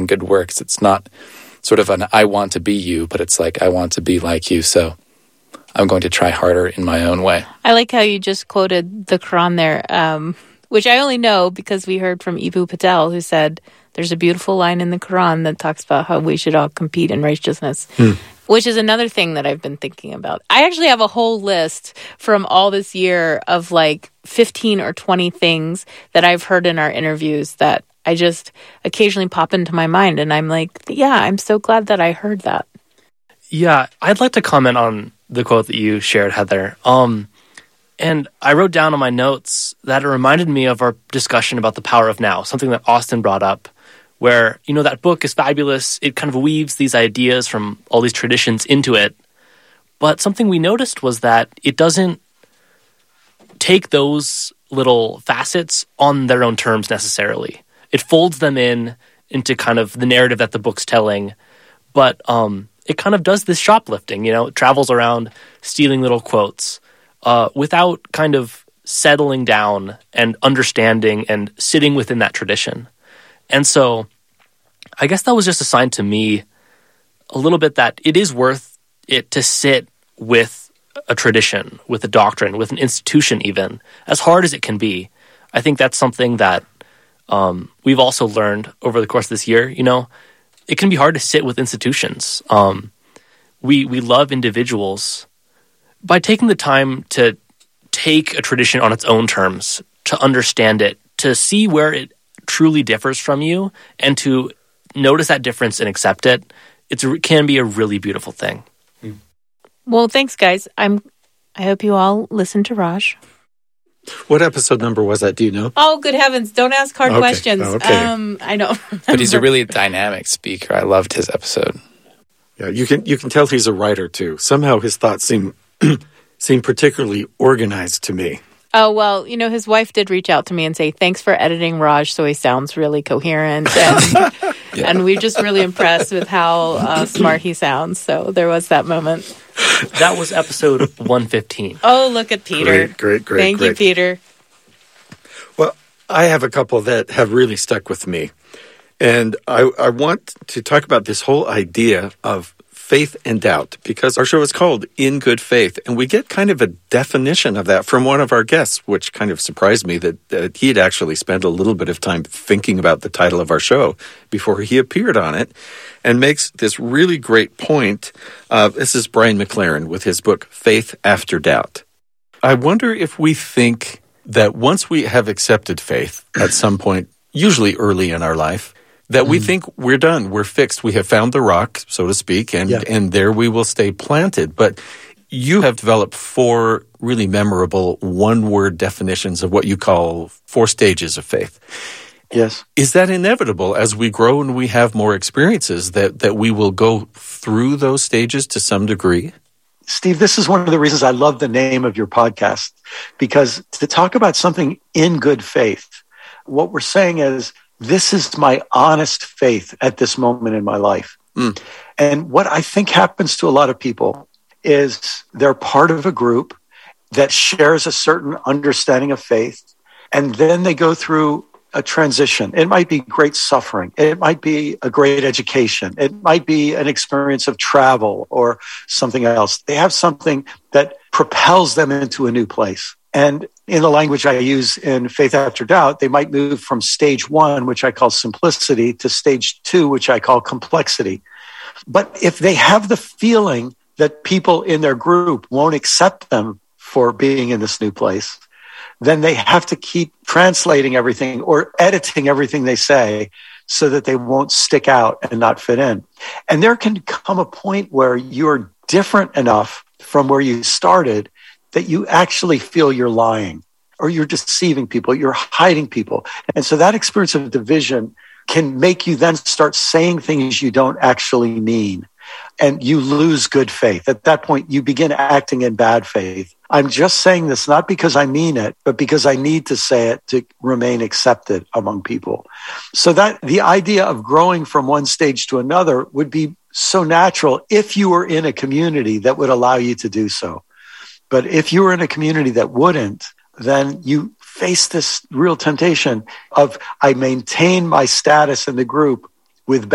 doing good works. It's not sort of an I want to be you, but it's like I want to be like you. So I'm going to try harder in my own way. I like how you just quoted the Quran there, which I only know because we heard from Ibu Patel, who said there's a beautiful line in the Quran that talks about how we should all compete in righteousness. Which is another thing that I've been thinking about. I actually have a whole list from all this year of like 15 or 20 things that I've heard in our interviews that I just occasionally pop into my mind. And I'm like, yeah, I'm so glad that I heard that. Yeah, I'd like to comment on the quote that you shared, Heather. And I wrote down on my notes that it reminded me of our discussion about the power of now, something that Austin brought up, where, you know, that book is fabulous. It kind of weaves these ideas from all these traditions into it. But something we noticed was that it doesn't take those little facets on their own terms necessarily. It folds them into kind of the narrative that the book's telling. But it kind of does this shoplifting, you know, it travels around stealing little quotes without kind of settling down and understanding and sitting within that tradition. And so I guess that was just a sign to me a little bit that it is worth it to sit with a tradition, with a doctrine, with an institution even, as hard as it can be. I think that's something that we've also learned over the course of this year. You know, it can be hard to sit with institutions. We love individuals. By taking the time to take a tradition on its own terms, to understand it, to see where it truly differs from you, and to notice that difference and accept it, it can be a really beautiful thing. Well, thanks, guys. I hope you all listen to Raj. What episode number was that? Do you know? Oh, good heavens. Don't ask hard questions. Okay. I don't remember. But he's a really dynamic speaker. I loved his episode. Yeah, you can tell he's a writer too. Somehow his thoughts seem particularly organized to me. Oh, well, you know, his wife did reach out to me and say, thanks for editing Raj so he sounds really coherent. And, and we're just really impressed with how smart he sounds. So there was that moment. That was episode 115. Oh, look at Peter. Great. Thank you, Peter. Well, I have a couple that have really stuck with me. And I want to talk about this whole idea of faith and doubt, because our show is called In Good Faith, and we get kind of a definition of that from one of our guests, which kind of surprised me that he had actually spent a little bit of time thinking about the title of our show before he appeared on it, and makes this really great point. This is Brian McLaren with his book, Faith After Doubt. I wonder if we think that once we have accepted faith at some point, usually early in our life, that we think we're done, we're fixed, we have found the rock, so to speak, and there we will stay planted. But you have developed 4 really memorable one-word definitions of what you call 4 stages of faith. Yes. Is that inevitable as we grow and we have more experiences that we will go through those stages to some degree? Steve, this is one of the reasons I love the name of your podcast, because to talk about something in good faith, what we're saying is, this is my honest faith at this moment in my life. And what I think happens to a lot of people is they're part of a group that shares a certain understanding of faith, and then they go through a transition. It might be great suffering. It might be a great education. It might be an experience of travel or something else. They have something that propels them into a new place. And in the language I use in Faith After Doubt, they might move from stage 1, which I call simplicity, to stage 2, which I call complexity. But if they have the feeling that people in their group won't accept them for being in this new place, then they have to keep translating everything or editing everything they say so that they won't stick out and not fit in. And there can come a point where you're different enough from where you started that you actually feel you're lying or you're deceiving people, you're hiding people. And so that experience of division can make you then start saying things you don't actually mean. And you lose good faith. At that point, you begin acting in bad faith. I'm just saying this not because I mean it, but because I need to say it to remain accepted among people. So that the idea of growing from one stage to another would be so natural if you were in a community that would allow you to do so. But if you were in a community that wouldn't, then you face this real temptation of, I maintain my status in the group with